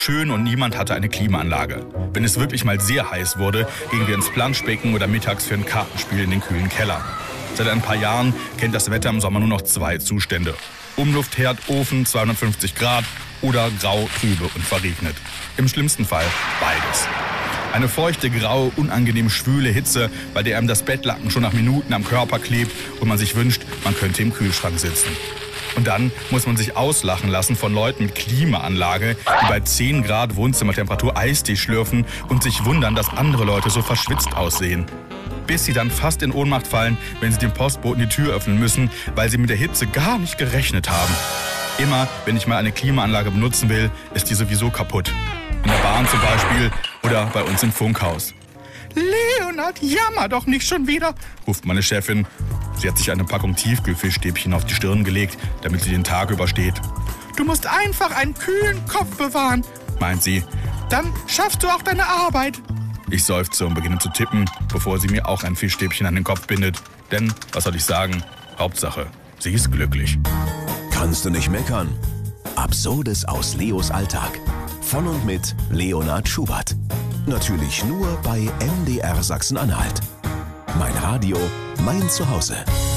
schön und niemand hatte eine Klimaanlage. Wenn es wirklich mal sehr heiß wurde, gingen wir ins Planschbecken oder mittags für ein Kartenspiel in den kühlen Keller. Seit ein paar Jahren kennt das Wetter im Sommer nur noch 2 Zustände. Umluftherd, Ofen, 250 Grad oder grau, trübe und verregnet. Im schlimmsten Fall beides. Eine feuchte, graue, unangenehm schwüle Hitze, bei der einem das Bettlaken schon nach Minuten am Körper klebt und man sich wünscht, man könnte im Kühlschrank sitzen. Und dann muss man sich auslachen lassen von Leuten mit Klimaanlage, die bei 10 Grad Wohnzimmertemperatur Eistee schlürfen und sich wundern, dass andere Leute so verschwitzt aussehen. Bis sie dann fast in Ohnmacht fallen, wenn sie dem Postboten die Tür öffnen müssen, weil sie mit der Hitze gar nicht gerechnet haben. Immer, wenn ich mal eine Klimaanlage benutzen will, ist die sowieso kaputt. In der Bahn zum Beispiel oder bei uns im Funkhaus. Leonard, jammer doch nicht schon wieder, ruft meine Chefin. Sie hat sich eine Packung Tiefkühlfischstäbchen auf die Stirn gelegt, damit sie den Tag übersteht. Du musst einfach einen kühlen Kopf bewahren, meint sie. Dann schaffst du auch deine Arbeit. Ich seufze und beginne zu tippen, bevor sie mir auch ein Fischstäbchen an den Kopf bindet. Denn, was soll ich sagen, Hauptsache, sie ist glücklich. Kannst du nicht meckern? Absurdes aus Leos Alltag. Von und mit Leonhard Schubert. Natürlich nur bei MDR Sachsen-Anhalt. Mein Radio, mein Zuhause.